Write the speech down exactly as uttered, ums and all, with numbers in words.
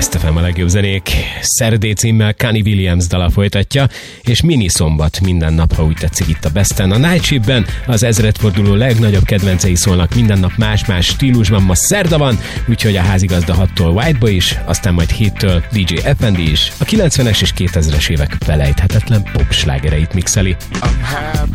Best ef em a legjobb zenék. Saturday címmel Connie Williams dala folytatja, és mini szombat minden nap, ha úgy tetszik itt a Besten. A Night Shiftben az ezredforduló legnagyobb kedvencei szólnak minden nap más-más stílusban. Ma szerda van, úgyhogy a házigazda hattól White Boy is, aztán majd héttől dé dzsé ef en dé is. A kilencvenes és kétezres évek felejthetetlen pop slágereit mixeli.